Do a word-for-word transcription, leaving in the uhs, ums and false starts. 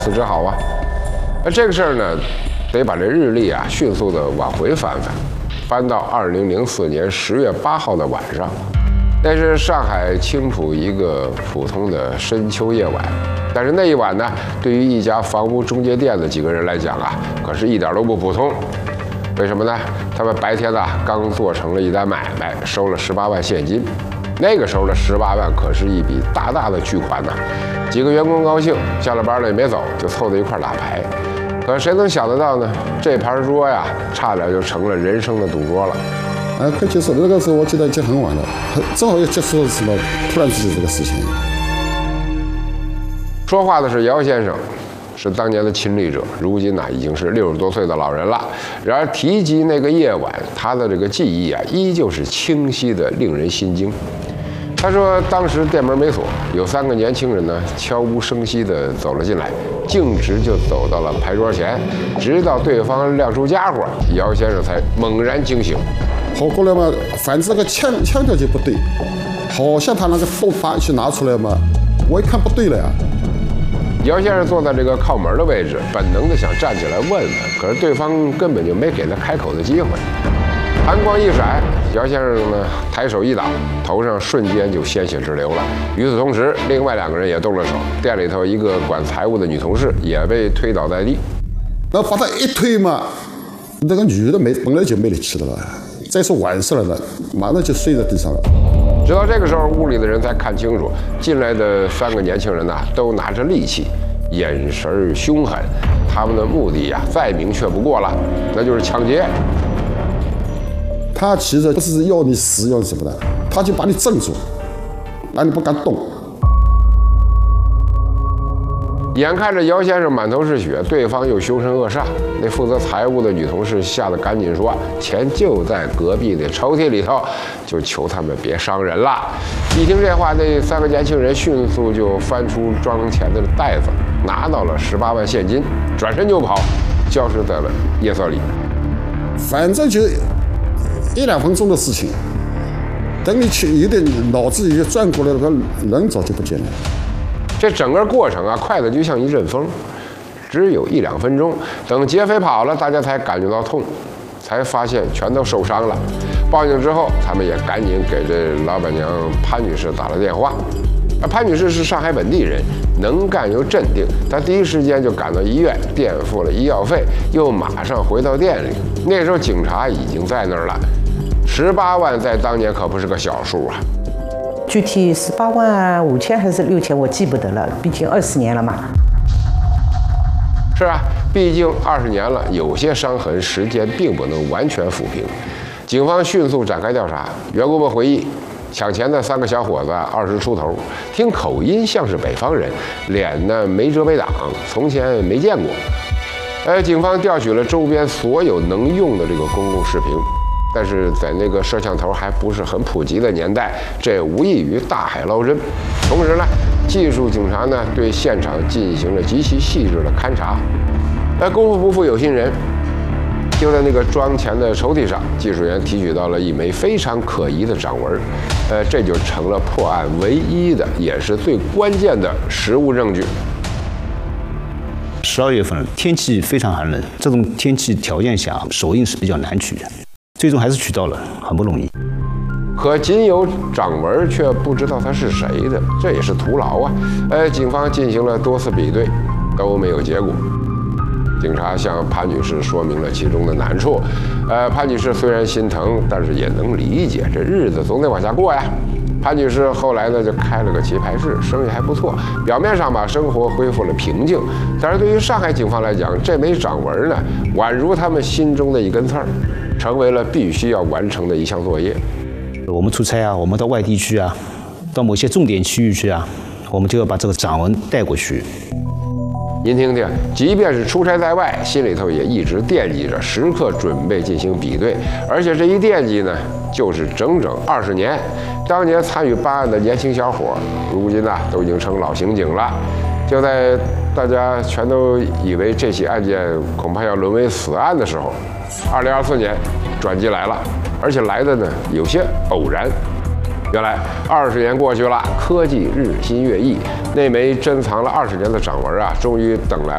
辞职好啊。那这个事儿呢，得把这日历啊迅速的往回翻翻，翻到二零零四年十月八号的晚上，那是上海青浦一个普通的深秋夜晚。但是那一晚呢，对于一家房屋中介店的几个人来讲啊，可是一点都不普通。为什么呢？他们白天呢刚做成了一单买卖，收了十八万现金。那个时候的十八万可是一笔大大的巨款呐、啊。几个员工高兴，下了班了也没走，就凑在一块打牌。可谁能想得到呢？这盘桌呀，差点就成了人生的赌桌了。 啊，快结束了。那个时候我记得已经很晚了，正好要结束什么，突然之间这个事情。 说话的是姚先生，是当年的亲历者，如今呢已经是六十多岁的老人了。然而提及那个夜晚，他的这个记忆啊，依旧是清晰的，令人心惊。他说，当时店门没锁，有三个年轻人呢悄无声息地走了进来，径直就走到了牌桌前，直到对方亮出家伙，姚先生才猛然惊醒。 跑过来嘛，反正那个腔腔调就不对，好像他那个刀把去拿出来嘛，我一看不对了呀。 姚先生坐在这个靠门的位置，本能的想站起来问问，可是对方根本就没给他开口的机会。寒光一闪，姚先生呢抬手一挡，头上瞬间就鲜血直流了。与此同时，另外两个人也动了手，店里头一个管财务的女同事也被推倒在地。 然后把他一推嘛，那个女的没本来就没力气了，再说晚上了呢，马上就睡在地上了。 直到这个时候，屋里的人才看清楚，进来的三个年轻人呢都拿着利器，眼神凶狠，他们的目的呀再明确不过了，那就是抢劫。 他其实不是要你死要什么的，他就把你镇住，让你不敢动。 眼看着姚先生满头是血，对方又凶神恶煞，那负责财务的女同事吓得赶紧说：“钱就在隔壁的抽屉里头，就求他们别伤人了。”一听这话，那三个年轻人迅速就翻出装钱的袋子，拿到了十八万现金，转身就跑，消失在了夜色里。 反正就一两分钟的事情，等你去有点脑子也转过来了，人早就不见了。 这整个过程啊，快的就像一阵风，只有一两分钟。等劫匪跑了，大家才感觉到痛，才发现全都受伤了。报警之后，他们也赶紧给这老板娘潘女士打了电话。而潘女士是上海本地人，能干又镇定，她第一时间就赶到医院，垫付了医药费，又马上回到店里。那时候警察已经在那儿了。十八万在当年可不是个小数啊。 具体十八万五千还是六千，我记不得了，毕竟二十年了嘛。 是啊，毕竟二十年了，有些伤痕时间并不能完全抚平。警方迅速展开调查，员工们回忆，抢钱的三个小伙子二十出头，听口音像是北方人，脸呢没遮没挡，从前没见过。呃，警方调取了周边所有能用的这个公共视频。但是在那个摄像头还不是很普及的年代，这无异于大海捞针。同时呢，技术警察呢对现场进行了极其细致的勘查。呃，功夫不负有心人，就在那个装钱的抽屉上，技术员提取到了一枚非常可疑的掌纹，呃，这就成了破案唯一的也是最关键的实物证据。 十二月份天气非常寒冷，这种天气条件下，手印是比较难取的。最终还是取到了，很不容易。 可仅有掌纹，却不知道他是谁的，这也是徒劳啊！呃，警方进行了多次比对，都没有结果。警察向潘女士说明了其中的难处。呃，潘女士虽然心疼，但是也能理解，这日子总得往下过呀。潘女士后来呢就开了个棋牌室，生意还不错，表面上吧生活恢复了平静。但是对于上海警方来讲，这枚掌纹呢，宛如他们心中的一根刺儿，成为了必须要完成的一项作业。 我们出差啊，我们到外地去啊，到某些重点区域去啊，我们就要把这个掌纹带过去。 您听听，即便是出差在外，心里头也一直惦记着，时刻准备进行比对。而且这一惦记呢，就是整整二十年。当年参与办案的年轻小伙，如今呢都已经成老刑警了。就在大家全都以为这起案件恐怕要沦为死案的时候，二零二四年转机来了，而且来的呢有些偶然。原来二十年过去了，科技日新月异，那枚珍藏了二十年的掌纹啊，终于等来